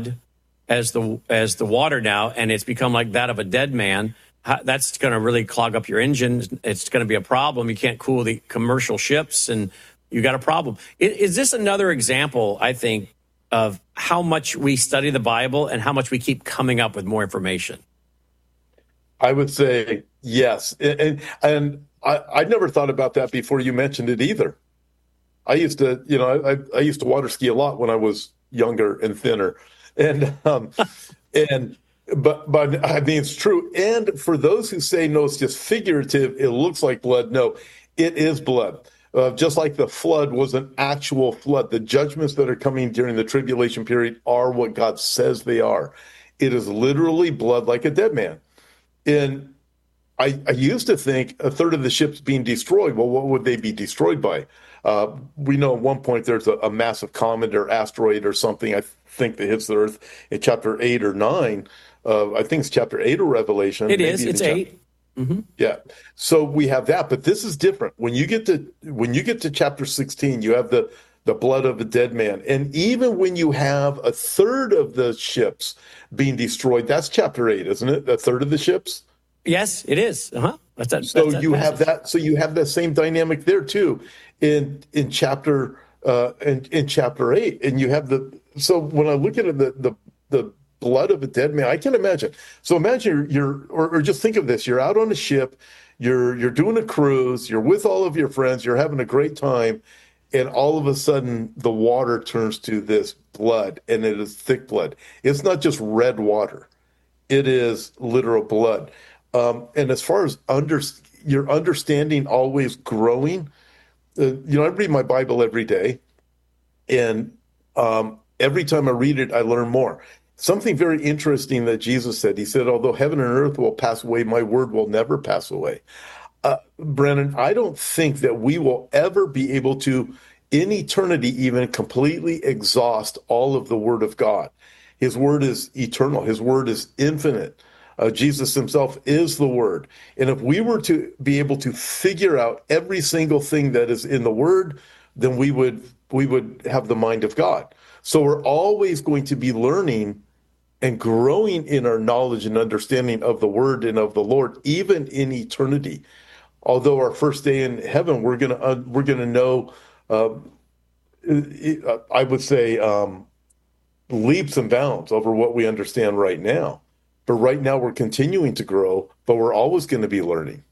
as the water now, and it's become like that of a dead man, that's going to really clog up your engine. It's going to be a problem. You can't cool the commercial ships, and you got a problem. Is this another example, I think, of how much we study the Bible and how much we keep coming up with more information? I would say yes. And I never thought about that before you mentioned it either. I used to, I used to water ski a lot when I was younger and thinner. And, but I mean, it's true. And for those who say, no, it's just figurative, it looks like blood. No, it is blood. Just like the flood was an actual flood. The judgments that are coming during the tribulation period are what God says they are. It is literally blood like a dead man. And I used to think a third of the ships being destroyed. Well, what would they be destroyed by? We know at one point there's a massive comet or asteroid or something, I think, that hits the Earth in chapter 8 or 9. I think it's chapter 8 of Revelation. It is. It's 8. Mm-hmm. Yeah. So we have that, but this is different. When you get to chapter 16, you have the blood of a dead man. And even when you have a third of the ships being destroyed, that's chapter 8, isn't it? A third of the ships? Yes, it is. Uh-huh. Have that. So you have that same dynamic there too in chapter 8. And you have so when I look at it, the blood of a dead man, I can imagine. So imagine or just think of this. You're out on a ship, you're doing a cruise, you're with all of your friends, you're having a great time, and all of a sudden the water turns to this blood, and it is thick blood. It's not just red water. It is literal blood. And as far as your understanding always growing, I read my Bible every day, and every time I read it, I learn more. Something very interesting that Jesus said. He said, although heaven and earth will pass away, my word will never pass away. Brennan, I don't think that we will ever be able to, in eternity, even completely exhaust all of the word of God. His word is eternal. His word is infinite. Jesus himself is the word. And if we were to be able to figure out every single thing that is in the word, then we would have the mind of God. So we're always going to be learning and growing in our knowledge and understanding of the word and of the Lord, even in eternity. Although our first day in heaven, we're gonna know, I would say, leaps and bounds over what we understand right now. But right now we're continuing to grow, but we're always going to be learning.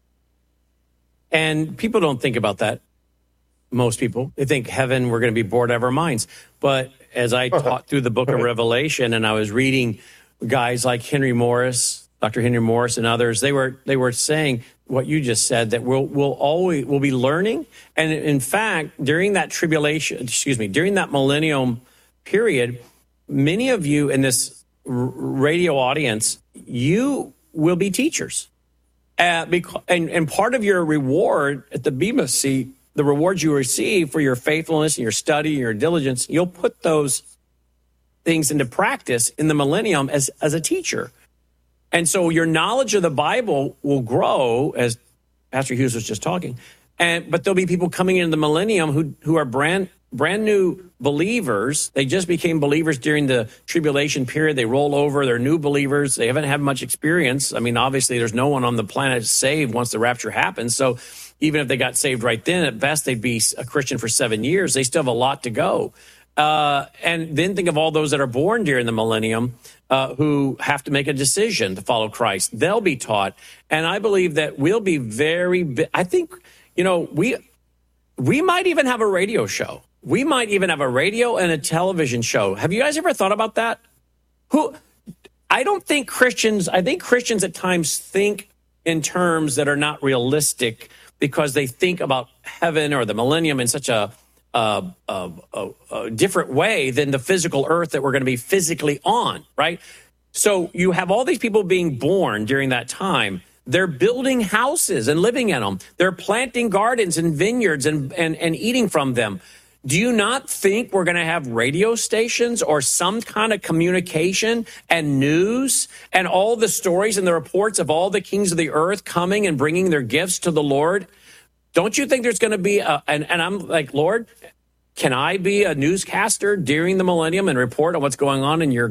And people don't think about that. Most people, they think heaven, we're going to be bored out of our minds. But as I taught through the book of Revelation, and I was reading guys like Henry Morris, Dr. Henry Morris, and others, they were saying what you just said, that we'll be learning. And in fact, during that during that millennium period, many of you in this radio audience, you will be teachers. And part of your reward at the Bema seat, the rewards you receive for your faithfulness and your study and your diligence, you'll put those things into practice in the millennium as a teacher. And so your knowledge of the Bible will grow, as Pastor Hughes was just talking. But there'll be people coming into the millennium who are brand new believers. They just became believers during the tribulation period. They roll over. They're new believers. They haven't had much experience. I mean, obviously, there's no one on the planet saved once the rapture happens. So even if they got saved right then, at best, they'd be a Christian for 7 years. They still have a lot to go. And then think of all those that are born during the millennium who have to make a decision to follow Christ. They'll be taught. And I believe that we'll be I think, we might even have a radio show. We might even have a radio and a television show. Have you guys ever thought about that? I think Christians at times think in terms that are not realistic because they think about heaven or the millennium in such a different way than the physical earth that we're going to be physically on, right? So you have all these people being born during that time. They're building houses and living in them. They're planting gardens and vineyards and eating from them. Do you not think we're going to have radio stations or some kind of communication and news and all the stories and the reports of all the kings of the earth coming and bringing their gifts to the Lord? Don't you think there's going to be and I'm like, Lord, can I be a newscaster during the millennium and report on what's going on in your